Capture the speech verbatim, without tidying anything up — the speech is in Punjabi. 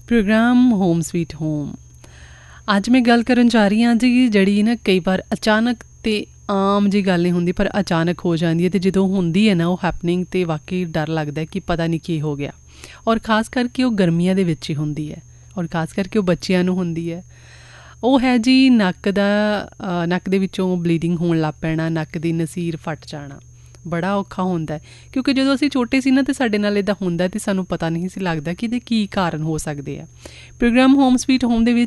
Programme home sweet home. ਅੱਜ ਮੈਂ ਗੱਲ ਕਰਨ ਜਾ ਰਹੀ ਹਾਂ ਜੀ, ਜਿਹੜੀ ਨਾ ਕਈ ਵਾਰ ਅਚਾਨਕ ਅਤੇ ਆਮ ਜੀ ਗੱਲ ਨਹੀਂ ਹੁੰਦੀ, ਪਰ ਅਚਾਨਕ ਹੋ ਜਾਂਦੀ ਹੈ, ਅਤੇ ਜਦੋਂ ਹੁੰਦੀ ਹੈ ਨਾ ਉਹ ਹੈਪਨਿੰਗ, ਅਤੇ ਵਾਕਈ ਡਰ ਲੱਗਦਾ ਕਿ ਪਤਾ ਨਹੀਂ ਕੀ ਹੋ ਗਿਆ। ਔਰ ਖ਼ਾਸ ਕਰਕੇ ਉਹ ਗਰਮੀਆਂ ਦੇ ਵਿੱਚ ਹੀ ਹੁੰਦੀ ਹੈ, ਔਰ ਖ਼ਾਸ ਕਰਕੇ ਉਹ ਬੱਚਿਆਂ ਨੂੰ ਹੁੰਦੀ ਹੈ। ਉਹ ਹੈ ਜੀ ਨੱਕ ਦਾ ਨੱਕ ਦੇ ਵਿੱਚੋਂ ਬਲੀਡਿੰਗ ਹੋਣ ਲੱਗ ਪੈਣਾ, ਨੱਕ ਦੀ ਨਸੀਰ ਫਟ ਜਾਣਾ। ਬੜਾ ਔਖਾ ਹੁੰਦਾ, ਕਿਉਂਕਿ ਜਦੋਂ ਅਸੀਂ ਛੋਟੇ ਸੀ ਨਾ ਅਤੇ ਸਾਡੇ ਨਾਲ ਇੱਦਾਂ ਹੁੰਦਾ ਅਤੇ ਸਾਨੂੰ ਪਤਾ ਨਹੀਂ ਸੀ ਲੱਗਦਾ ਕਿ ਇਹਦੇ ਕੀ ਕਾਰਨ ਹੋ ਸਕਦੇ ਆ। ਪ੍ਰੋਗਰਾਮ ਹੋਮ ਸਵੀਟ ਹੋਮ ਦੇ ਵਿੱਚ